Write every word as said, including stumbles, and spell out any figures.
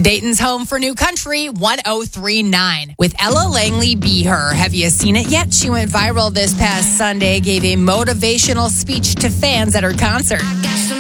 Dayton's home for new country, one oh three point nine. With Ella Langley, Be Her. Have you seen it yet? She went viral this past Sunday, gave a motivational speech to fans at her concert.